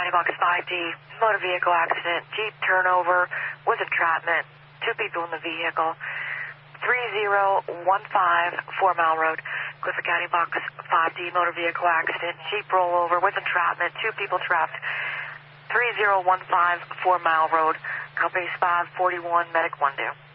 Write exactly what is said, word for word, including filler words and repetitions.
County Box five D, motor vehicle accident, Jeep turnover with entrapment, two people in the vehicle, three zero one five, Four Mile Road, Clifford County Box five D, motor vehicle accident, Jeep rollover with entrapment, two people trapped, three zero one five, Four Mile Road, Company five forty-one, Medic one two.